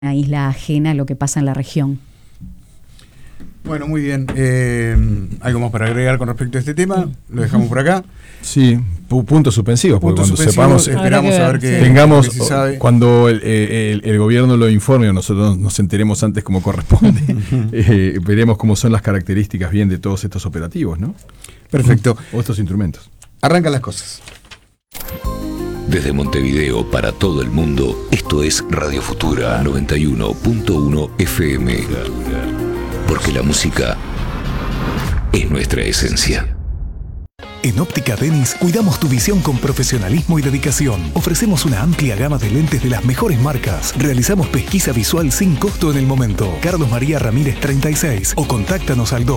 una isla ajena a lo que pasa en la región. Bueno, muy bien. ¿Algo más para agregar con respecto a este tema? ¿Lo dejamos por acá? Sí, puntos suspensivos, porque cuando sepamos, esperamos a ver que tengamos, que se sabe. cuando el gobierno lo informe o nosotros nos enteremos antes como corresponde, veremos cómo son las características bien de todos estos operativos, ¿no? Perfecto. O estos instrumentos. Arrancan las cosas. Desde Montevideo para todo el mundo, esto es Radio Futura 91.1 FM. Porque la música es nuestra esencia. En Óptica Dennis cuidamos tu visión con profesionalismo y dedicación. Ofrecemos una amplia gama de lentes de las mejores marcas. Realizamos pesquisa visual sin costo en el momento. Carlos María Ramírez 36 o contáctanos al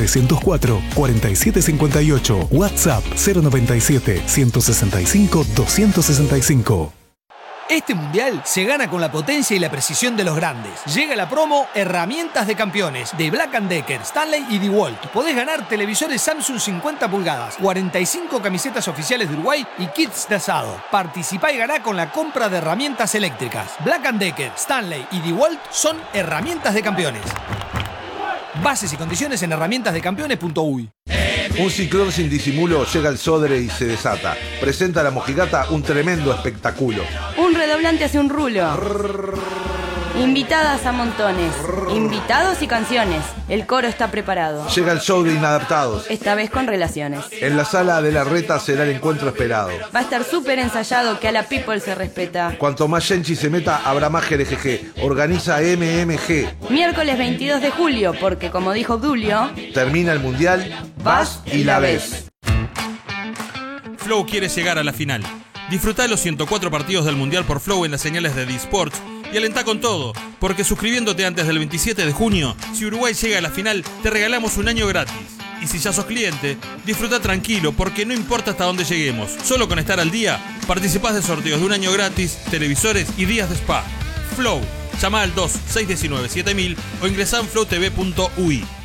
2-304-4758. WhatsApp 097-165-265. Este mundial se gana con la potencia y la precisión de los grandes. Llega la promo Herramientas de Campeones de Black & Decker, Stanley y DeWalt. Podés ganar televisores Samsung 50 pulgadas, 45 camisetas oficiales de Uruguay y kits de asado. Participá y ganá con la compra de herramientas eléctricas. Black & Decker, Stanley y DeWalt son Herramientas de Campeones. Bases y condiciones en herramientasdecampeones.uy. Un ciclón sin disimulo llega al Sodre y se desata. Presenta a la Mojigata un tremendo espectáculo. Un redoblante hace un rulo. Invitadas a montones. Invitados y canciones. El coro está preparado. Llega el show de Inadaptados. Esta vez con relaciones. En la sala de la Reta será el encuentro esperado. Va a estar súper ensayado, que a la people se respeta. Cuanto más Genchi se meta, habrá más jerejeje. Organiza MMG. Miércoles 22 de julio, porque como dijo Obdulio, termina el mundial, vas y la ves. Flow quiere llegar a la final. Disfrutá los 104 partidos del mundial por Flow en las señales de D-Sports y alentá con todo, porque suscribiéndote antes del 27 de junio, si Uruguay llega a la final, te regalamos un año gratis. Y si ya sos cliente, disfruta tranquilo, porque no importa hasta dónde lleguemos, solo con estar al día, participás de sorteos de un año gratis, televisores y días de spa. Flow, llama al 2-619-7000 o ingresá en flowtv.ui.